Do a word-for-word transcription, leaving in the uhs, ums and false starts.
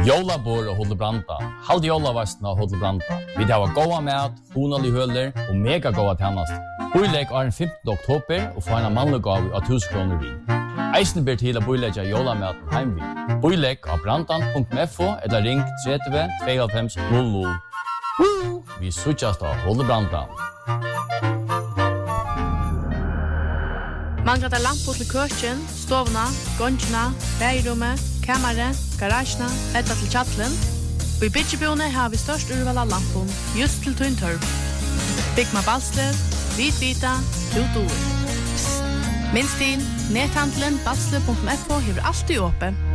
Jólabor og Hotel Branda. Halde jólavasten av Hotel Branda. Vi har goda mat, honalig høler og mega goda tjenest. Boilegg er den femtende oktober og får en mannlig gav av tusen kroner vi. Eisen ber til å boilegge jólamaten heim vi. Boilegg av brandan punktum f o eller ring tretti tveoghalvfems null null. Vi suttjast av Hotel Branda. Manglar lampor til køkken, stovna, gongina, bærerommet, kammeret, garasjene, etta til kjattelen. Og i byggebjone har vi størst urval av lampon, just til tøyntørv. Bygma Balslev, Vitvita, Tutor. Minst til, nethandelen balslev punktum f o hever alltid åpen.